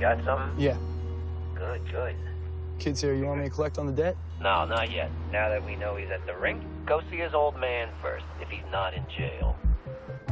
got something? Yeah. Good, good. Kids here, you want me to collect on the debt? No, not yet. Now that we know he's at the rink, go see his old man first, if he's not in jail.